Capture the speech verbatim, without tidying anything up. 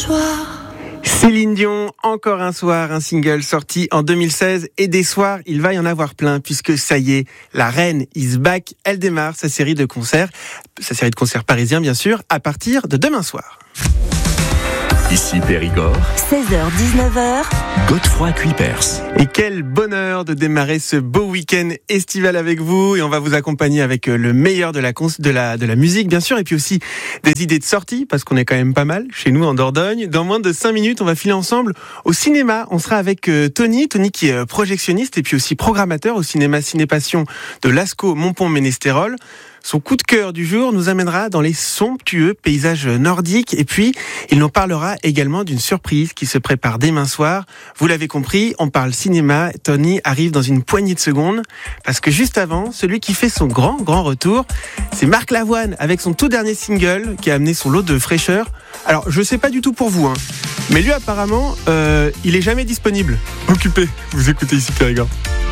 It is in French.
soir. Céline Dion, encore un soir, un single sorti en deux mille seize, et des soirs, il va y en avoir plein, puisque ça y est, la reine is back, elle démarre sa série de concerts, sa série de concerts parisiens bien sûr, à partir de demain soir. Ici Périgord, seize heures dix-neuf heures, Godefroy Kuipers. Et quel bonheur de démarrer ce beau week-end estival avec vous, et on va vous accompagner avec le meilleur de la, cons- de la, de la musique bien sûr, et puis aussi des idées de sortie, parce qu'on est quand même pas mal chez nous en Dordogne. Dans moins de cinq minutes, on va filer ensemble au cinéma. On sera avec euh, Tony, Tony qui est projectionniste et puis aussi programmateur au cinéma Ciné-Passion de Lascaux, Montpont-Ménestérol. Son coup de cœur du jour nous amènera dans les somptueux paysages nordiques, et puis il nous parlera également d'une surprise qui se prépare demain soir. Vous l'avez compris, on parle cinéma. Tony arrive dans une poignée de secondes, parce que juste avant, celui qui fait son grand grand retour, c'est Marc Lavoine avec son tout dernier single qui a amené son lot de fraîcheur. Alors je sais pas du tout pour vous, hein, mais lui apparemment euh, il est jamais disponible. Occupé. Vous écoutez ici Périgord.